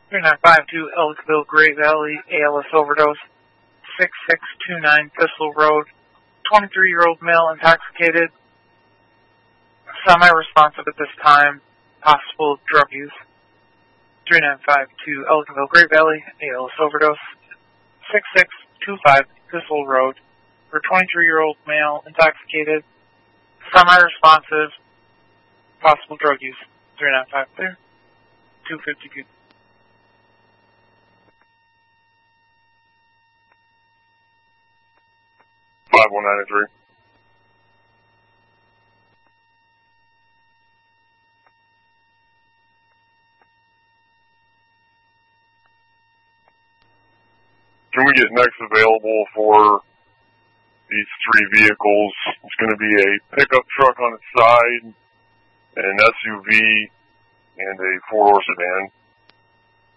3952 Ellicville, Great Valley, ALS overdose, 6629 Thistle Road, 23-year-old male intoxicated, semi-responsive at this time, possible drug use. 3952 Ellicville, Great Valley, ALS overdose, 6625 Thistle Road, for 23-year-old male intoxicated, semi-responsive, possible drug use. 395 clear. 252. Five 193. Can we get next available for these three vehicles? It's going to be a pickup truck on its side, an SUV, and a four-door sedan.